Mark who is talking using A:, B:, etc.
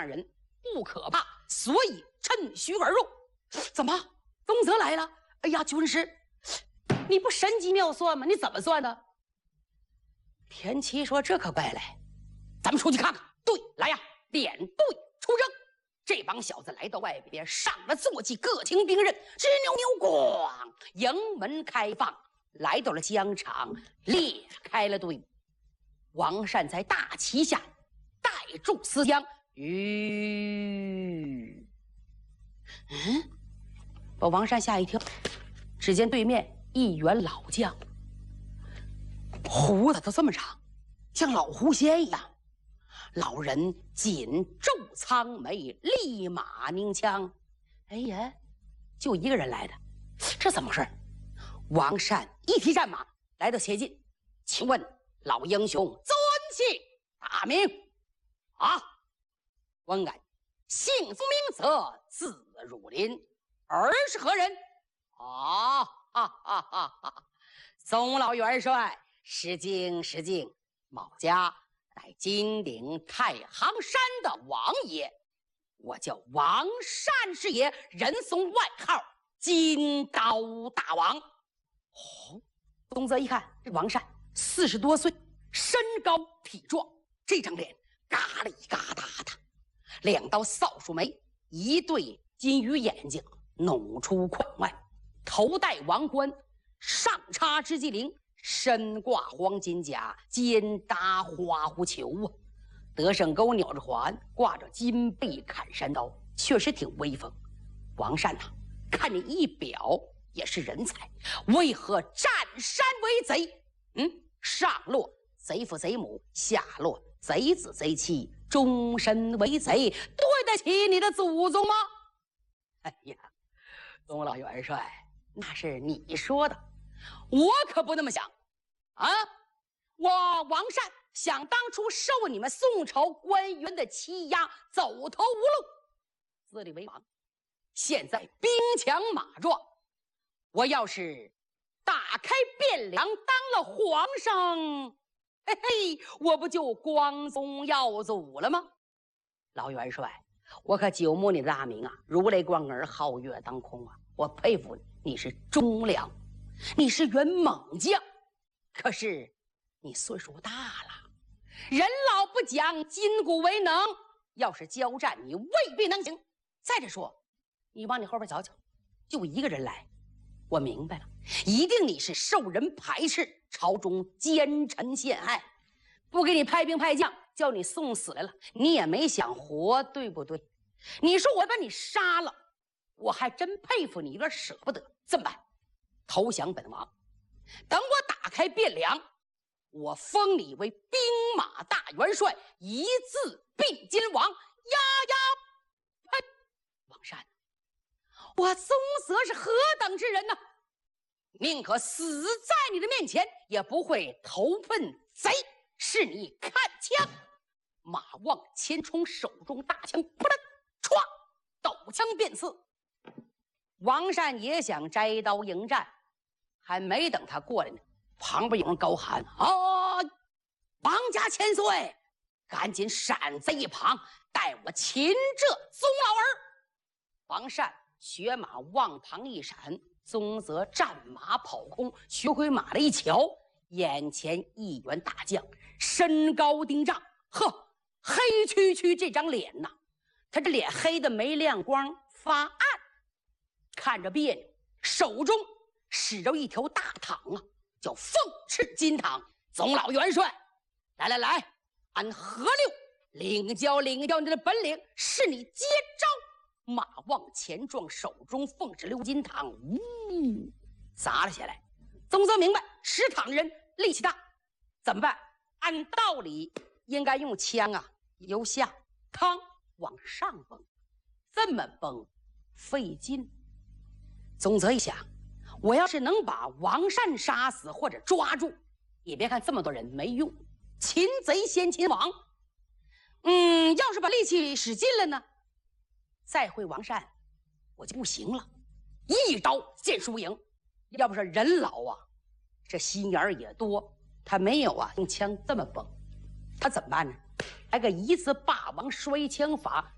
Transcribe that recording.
A: 人，不可怕，所以趁虚而入。怎么，宗泽来了？哎呀，军师，你不神机妙算吗？你怎么算的？田七说：“这可怪了，咱们出去看看。”对，来呀，点队出征。这帮小子来到外边，上了坐骑，各听兵刃，吱扭扭咣，营门开放，来到了疆场，裂开了队伍。王善在大旗下带住思江，把王善吓一跳。只见对面一员老将，胡子都这么长，像老狐仙一样。老人紧皱苍眉，立马拧枪。哎呀，就一个人来的，这怎么回事？王善一提战马，来到前进，请问老英雄尊姓大名？啊，问俺姓宗名泽，字汝林，儿是何人？啊，哈哈哈哈！宗老元帅，失敬失敬，某家乃金鼎太行山的王爷，我叫王善是也，人送外号金刀大王。哦，宗泽一看，这王善40多岁，身高体壮，这张脸嘎里嘎达的，2道扫帚眉，一对金鱼眼睛弄出眶外，头戴王冠，上插织机翎，身挂黄金甲，肩搭花狐裘啊，得胜钩鸟着环，挂着金背砍山刀，确实挺威风。王善呐，看你一表也是人才，为何占山为贼？上落贼父贼母，下落贼子贼妻，终身为贼，对得起你的祖宗吗？哎呀，宗老元帅，那是你说的，我可不那么想啊！我王善想当初受你们宋朝官员的欺压，走投无路，自立为王。现在兵强马壮，我要是打开汴梁当了皇上，嘿嘿，我不就光宗耀祖了吗？老元帅，我可久慕你的大名啊，如雷贯耳，皓月当空啊！我佩服你，你是忠良，你是员猛将，可是你岁数大了，人老不讲，筋骨为能，要是交战，你未必能行。再者说，你往你后边瞧瞧，就一个人来，我明白了，一定你是受人排斥，朝中奸臣陷害，不给你派兵派将，叫你送死来了，你也没想活，对不对？你说我把你杀了，我还真佩服你，有点舍不得。这么办？投降本王，等我打开汴梁，我封你为兵马大元帅，一字并肩王。呸！王善，我宗泽是何等之人呢？宁可死在你的面前，也不会投奔贼。是你看枪，马往前冲，手中大枪扑棱唰，抖枪便刺。王善也想摘刀迎战，还没等他过来呢，旁边有人高喊：“啊，王家千岁，赶紧闪在一旁，待我擒这宗老儿！”王善学马往旁一闪，宗泽战马跑空，学回马来一瞧，眼前一员大将，身高顶丈，呵，黑黢黢这张脸呐，他这脸黑的没亮光，发暗，看着别扭，手中使着一条大躺啊，叫凤翅金躺。宗老元帅，来来来，俺何六领教领教你的本领，是你接招。马往前撞，手中凤翅鎏金躺，砸了下来。宗泽明白，持躺人力气大，怎么办？按道理应该用枪啊，由下嘡往上崩，这么崩费劲。宗泽一想，我要是能把王善杀死或者抓住，也别看这么多人没用，擒贼先擒王。要是把力气使尽了呢，再会王善我就不行了，一刀见输赢。要不是人老啊，这心眼儿也多，他没有啊用枪这么崩，他怎么办呢？来个一字霸王摔枪法，